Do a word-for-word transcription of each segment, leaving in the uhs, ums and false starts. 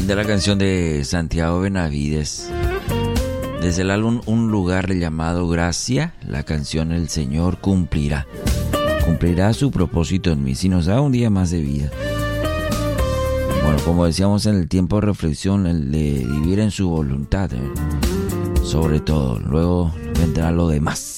Linda la canción de Santiago Benavides. Desde el álbum Un lugar llamado Gracia, la canción El Señor cumplirá. Cumplirá su propósito en mí, si nos da un día más de vida. Bueno, como decíamos en el tiempo de reflexión, el de vivir en su voluntad, ¿eh? Sobre todo, luego vendrá lo demás.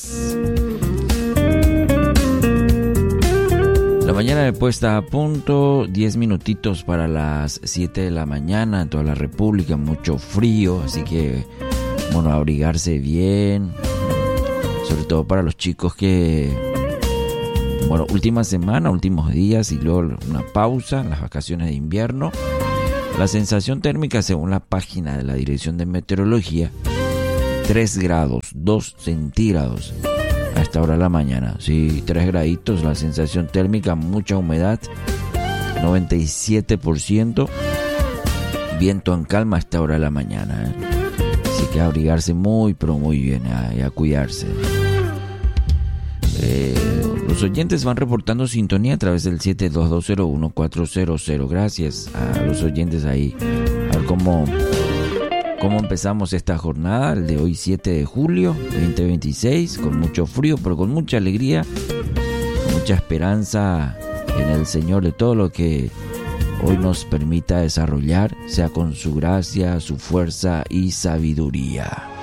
La mañana de puesta a punto, diez minutitos para las siete de la mañana en toda la República, mucho frío, así que, bueno, abrigarse bien, sobre todo para los chicos que, bueno, última semana, últimos días y luego una pausa, las vacaciones de invierno. La sensación térmica, según la página de la Dirección de Meteorología, tres grados, dos centígrados. A esta hora de la mañana, sí, tres graditos, la sensación térmica, mucha humedad, noventa y siete por ciento, viento en calma a esta hora de la mañana, ¿eh? Así que a abrigarse muy, pero muy bien, ¿eh? Y a cuidarse. Eh, los oyentes van reportando sintonía a través del siete dos dos cero uno cuatro cero cero. Gracias a los oyentes ahí. A ver cómo... ¿Cómo empezamos esta jornada? El de hoy, siete de julio veinte veintiséis, con mucho frío, pero con mucha alegría, con mucha esperanza en el Señor de todo lo que hoy nos permita desarrollar, sea con su gracia, su fuerza y sabiduría.